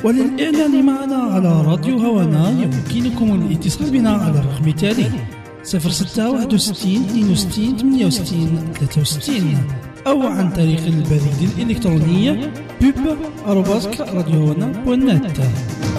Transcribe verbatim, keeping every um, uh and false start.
وللإعلان معنا على راديو هوانا يمكنكم الاتصال بنا على الرقم التالي صفر ستة واحد وستين اثنين وستين ثمانية وستين ثلاثة وستين أو عن طريق البريد الإلكتروني بوب آروباس راديو هوانا دوت نت.